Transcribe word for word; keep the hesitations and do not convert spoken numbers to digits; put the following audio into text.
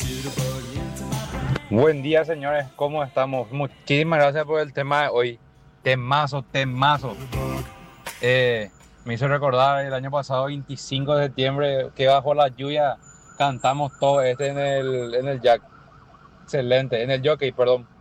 Buen día, señores, ¿cómo estamos? Muchísimas gracias por el tema de hoy. Temazo, temazo. Eh, Me hizo recordar el año pasado, veinticinco de septiembre, que bajo la lluvia cantamos todo este en el, en el Jack. Excelente, en el Jockey, perdón.